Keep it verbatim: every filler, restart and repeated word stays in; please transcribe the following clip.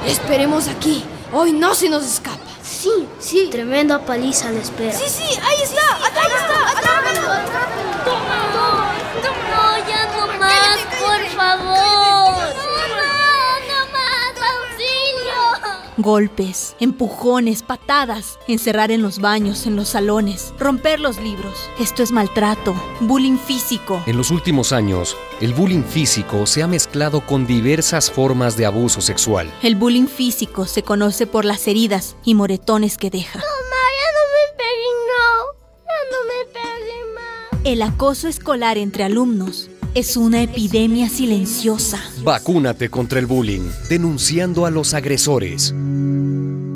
Esperemos aquí. Hoy no se nos escapa. Sí, sí. Tremenda paliza la espera. Sí, sí, ahí está, acá está, atrápalo. No, ya no más, por favor. No, no más, auxilio. Golpes, empujones, patadas, encerrar en los baños, en los salones, romper los libros. Esto es maltrato, bullying físico. En los últimos años, el bullying físico se ha mezclado con diversas formas de abuso sexual. El bullying físico se conoce por las heridas y moretones que deja. Mamá, ya no me peguen, no. Ya no me peguen más. El acoso escolar entre alumnos es una epidemia silenciosa. Vacúnate contra el bullying, denunciando a los agresores.